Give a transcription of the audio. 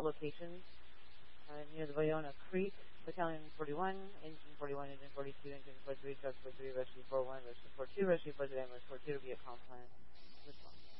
at locations near the Bayona Creek. Battalion 41, Engine 41, Engine 42, Engine 43, Truck 43, Rescue 41, Rescue 42, Rescue Budget Ambulance 42 to be at compliance. Response.